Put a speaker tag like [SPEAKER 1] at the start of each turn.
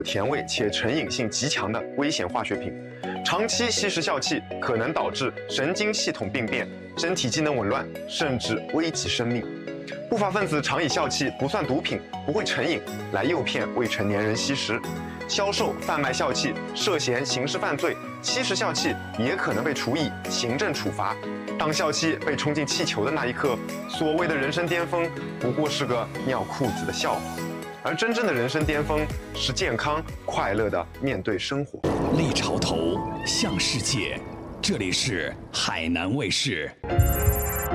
[SPEAKER 1] 甜味且成瘾性极强的危险化学品。长期吸食笑气可能导致神经系统病变、身体机能紊乱，甚至危及生命。不法分子常以笑气不算毒品、不会成瘾来诱骗未成年人吸食。销售、贩卖笑气涉嫌刑事犯罪，吸食笑气也可能被处以行政处罚。当笑气被冲进气球的那一刻，所谓的人生巅峰不过是个尿裤子的笑话，而真正的人生巅峰是健康快乐地面对生活。
[SPEAKER 2] 立潮头向世界，这里是海南卫视。